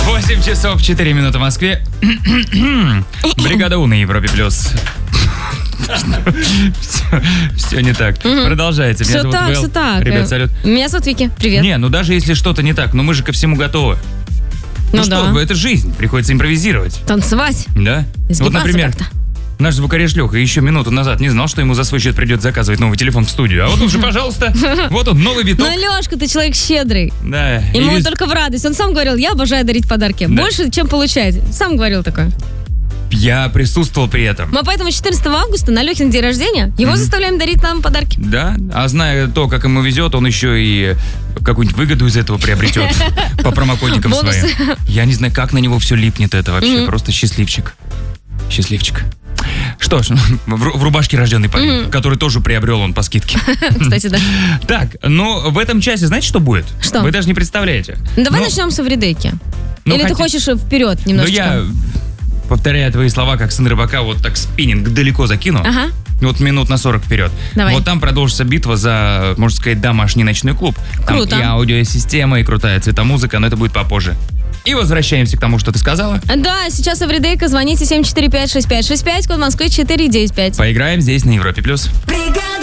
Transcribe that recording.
8 часов 4 минуты в Москве. Бригада У на Европе плюс. Все не так. Продолжайте. Все так, все так. Ребят, салют. Меня зовут Вики. Привет. Не, ну даже если что-то не так, но мы же ко всему готовы. Ну что, да. это жизнь, приходится импровизировать. Танцевать. Да? Изгибаться Вот, например, как-то. наш звукорежиссер Леха еще минуту назад не знал, что ему за свой счет придется заказывать новый телефон в студию. А вот уже, пожалуйста, вот он, новый виток. Ну, Лешка, ты человек щедрый. Да. Ему только в радость. Он сам говорил, я обожаю дарить подарки. Да. Больше, чем получать. Сам говорил такое. Я присутствовал при этом. Мы поэтому 14 августа на Лехин день рождения его заставляем дарить нам подарки. Да, а зная то, как ему везет, он еще и какую-нибудь выгоду из этого приобретет по промокодикам Бонусы. своим. Я не знаю, как на него все липнет это вообще. Просто счастливчик. Счастливчик. Что ж, в рубашке рожденный парень, который тоже приобрел он по скидке. Кстати, да. Так, ну в этом часе знаете, что будет? Что? Вы даже не представляете. Давай Ну, начнем с Эвридейки. ну, Или ты хочешь вперед Ну немножечко? я, повторяя твои слова, как сын рыбака, вот так спиннинг далеко закину. Ага. Вот минут на 40 вперед. Давай. Вот там продолжится битва за, можно сказать, домашний ночной клуб. Там Круто. и аудиосистема, и крутая цветомузыка, но это будет попозже. И возвращаемся к тому, что ты сказала. Да, сейчас Эвридейка. Звоните 745-6565, код Москвы 495. Поиграем здесь на Европе+. Бригада!